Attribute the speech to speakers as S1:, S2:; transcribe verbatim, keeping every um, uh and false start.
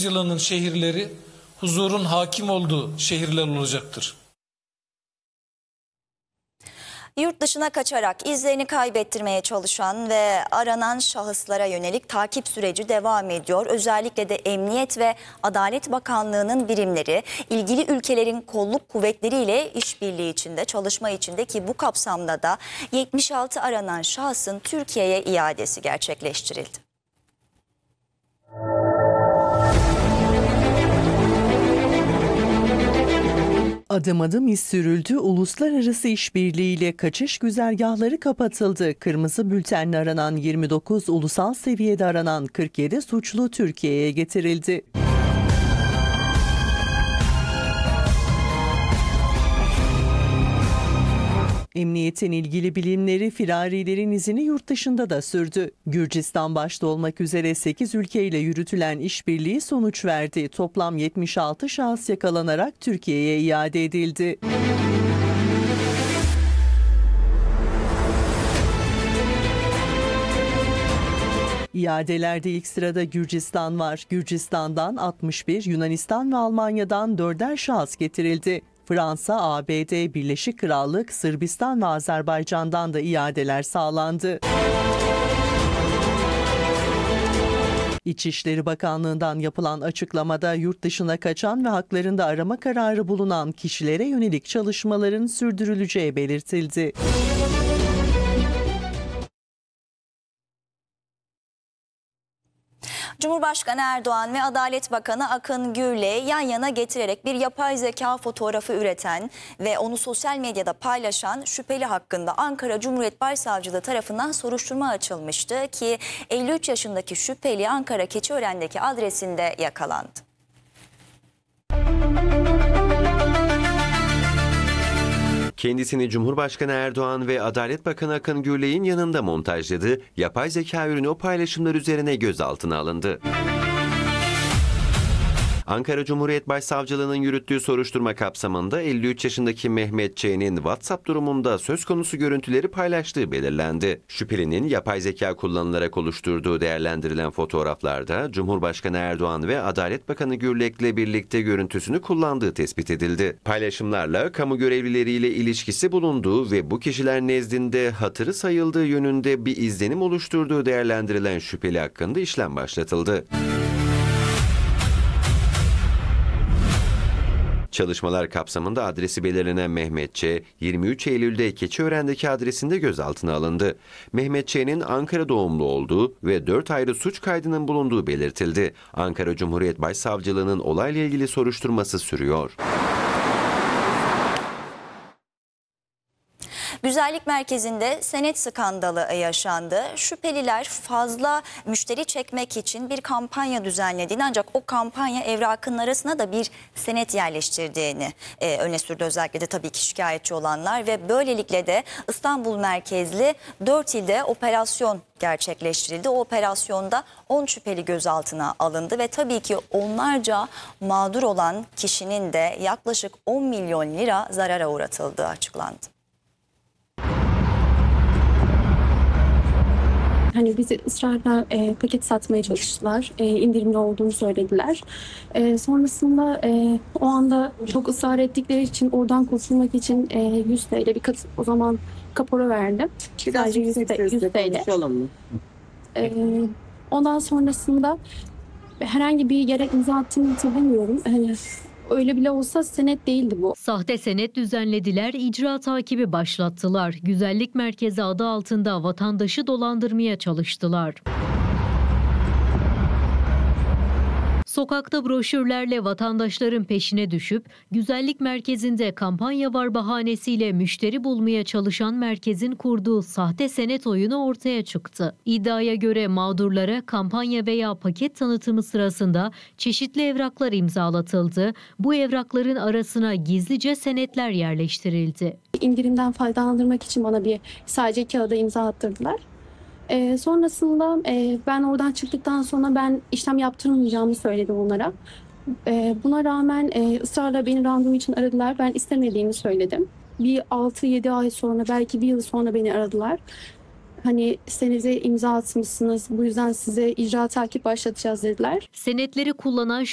S1: yılının şehirleri huzurun hakim olduğu şehirler olacaktır.
S2: Yurt dışına kaçarak izlerini kaybettirmeye çalışan ve aranan şahıslara yönelik takip süreci devam ediyor. Özellikle de Emniyet ve Adalet Bakanlığı'nın birimleri ilgili ülkelerin kolluk kuvvetleriyle işbirliği içinde, çalışma içinde ki bu kapsamda da yetmiş altı aranan şahsın Türkiye'ye iadesi gerçekleştirildi.
S3: Adım adım iz sürüldü, uluslararası işbirliğiyle kaçış güzergahları kapatıldı. Kırmızı bültenle aranan yirmi dokuz, ulusal seviyede aranan kırk yedi suçlu Türkiye'ye getirildi. Emniyetin ilgili bilimleri firarilerin izini yurt dışında da sürdü. Gürcistan başta olmak üzere sekiz ülkeyle yürütülen işbirliği sonuç verdi. Toplam yetmiş altı şahıs yakalanarak Türkiye'ye iade edildi. İadelerde ilk sırada Gürcistan var. Gürcistan'dan altmış bir, Yunanistan ve Almanya'dan dörder şahıs getirildi. Fransa, A B D, Birleşik Krallık, Sırbistan ve Azerbaycan'dan da iadeler sağlandı. İçişleri Bakanlığı'ndan yapılan açıklamada yurt dışına kaçan ve haklarında arama kararı bulunan kişilere yönelik çalışmaların sürdürüleceği belirtildi.
S2: Cumhurbaşkanı Erdoğan ve Adalet Bakanı Akın Gür'le yan yana getirerek bir yapay zeka fotoğrafı üreten ve onu sosyal medyada paylaşan şüpheli hakkında Ankara Cumhuriyet Başsavcılığı tarafından soruşturma açılmıştı ki elli üç yaşındaki şüpheli Ankara Keçiören'deki adresinde yakalandı.
S4: Kendisini Cumhurbaşkanı Erdoğan ve Adalet Bakanı Akın Gür'ün yanında montajladığı yapay zeka ürünü o paylaşımlar üzerine gözaltına alındı. Ankara Cumhuriyet Başsavcılığı'nın yürüttüğü soruşturma kapsamında elli üç yaşındaki Mehmet Ç'nin WhatsApp durumunda söz konusu görüntüleri paylaştığı belirlendi. Şüphelinin yapay zeka kullanılarak oluşturduğu değerlendirilen fotoğraflarda Cumhurbaşkanı Erdoğan ve Adalet Bakanı Gürlek'le birlikte görüntüsünü kullandığı tespit edildi. Paylaşımlarla kamu görevlileriyle ilişkisi bulunduğu ve bu kişiler nezdinde hatırı sayıldığı yönünde bir izlenim oluşturduğu değerlendirilen şüpheli hakkında işlem başlatıldı. Çalışmalar kapsamında adresi belirlenen Mehmet Ç, yirmi üç Eylül'de Keçiören'deki adresinde gözaltına alındı. Mehmet Ç'nin Ankara doğumlu olduğu ve dört ayrı suç kaydının bulunduğu belirtildi. Ankara Cumhuriyet Başsavcılığı'nın olayla ilgili soruşturması sürüyor.
S2: Güzellik merkezinde senet skandalı yaşandı. Şüpheliler fazla müşteri çekmek için bir kampanya düzenlediğini ancak o kampanya evrakının arasına da bir senet yerleştirdiğini e, öne sürdü. Özellikle de tabii ki şikayetçi olanlar ve böylelikle de İstanbul merkezli dört ilde operasyon gerçekleştirildi. O operasyonda on şüpheli gözaltına alındı ve tabii ki onlarca mağdur olan kişinin de yaklaşık on milyon lira zarara uğratıldığı açıklandı.
S5: Hani bizi ısrarla e, paket satmaya çalıştılar. E, indirimli olduğunu söylediler. E, sonrasında e, o anda çok ısrar ettikleri için oradan kurtulmak için e, yüz T L bir kat, o zaman kapora verdim. Sadece yüz T L. E, ondan sonrasında herhangi bir yere imza attığımı hatırlamıyorum. Yani öyle bile olsa senet değildi bu.
S6: Sahte senet düzenlediler, icra takibi başlattılar. Güzellik merkezi adı altında vatandaşı dolandırmaya çalıştılar. Sokakta broşürlerle vatandaşların peşine düşüp güzellik merkezinde kampanya var bahanesiyle müşteri bulmaya çalışan merkezin kurduğu sahte senet oyunu ortaya çıktı. İddiaya göre mağdurlara kampanya veya paket tanıtımı sırasında çeşitli evraklar imzalatıldı. Bu evrakların arasına gizlice senetler yerleştirildi.
S5: İndirimden faydalandırmak için bana bir sadece kağıda imza attırdılar. Ee, sonrasında e, ben oradan çıktıktan sonra ben işlem yaptırmayacağımı söyledim onlara. Ee, buna rağmen e, ısrarla beni randevu için aradılar. Ben istemediğimi söyledim. Bir altı yedi ay sonra, belki bir yıl sonra beni aradılar. Hani senete imza atmışsınız, bu yüzden size icra takip başlatacağız dediler.
S6: Senetleri kullanan